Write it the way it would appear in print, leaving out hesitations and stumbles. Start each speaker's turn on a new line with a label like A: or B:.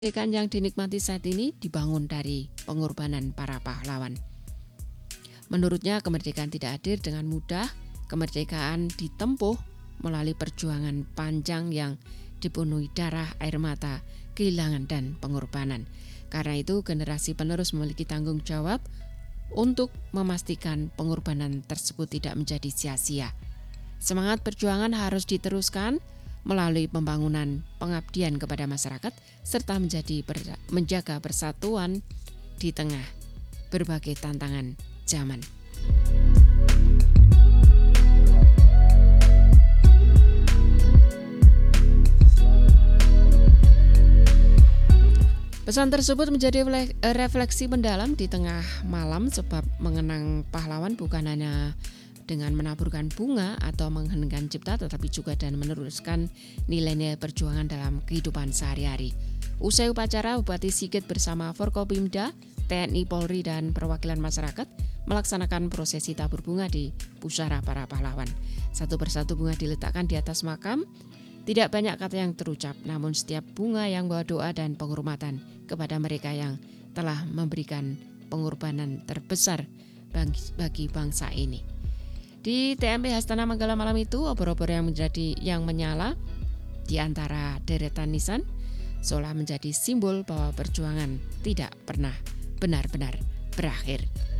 A: Kemerdekaan yang dinikmati saat ini dibangun dari pengorbanan para pahlawan. Menurutnya, kemerdekaan tidak hadir dengan mudah. Kemerdekaan ditempuh melalui perjuangan panjang yang dipenuhi darah, air mata, kehilangan, dan pengorbanan. Karena itu, generasi penerus memiliki tanggung jawab untuk memastikan pengorbanan tersebut tidak menjadi sia-sia. Semangat perjuangan harus diteruskan melalui pembangunan pengabdian kepada masyarakat serta menjaga persatuan di tengah berbagai tantangan zaman. Pesan tersebut menjadi refleksi mendalam di tengah malam, sebab mengenang pahlawan bukan hanya dengan menaburkan bunga atau mengheningkan cipta, tetapi juga dan meneruskan nilai-nilai perjuangan dalam kehidupan sehari-hari. Usai upacara, Bupati Sigit bersama Forkopimda, TNI, Polri, dan perwakilan masyarakat melaksanakan prosesi tabur bunga di pusara para pahlawan. Satu persatu bunga diletakkan di atas makam. Tidak banyak kata yang terucap, namun setiap bunga yang membawa doa dan penghormatan kepada mereka yang telah memberikan pengorbanan terbesar bagi bangsa ini. Di TMP Hastana Manggala malam itu, obor-obor yang menyala di antara deretan nisan seolah menjadi simbol bahwa perjuangan tidak pernah benar-benar berakhir.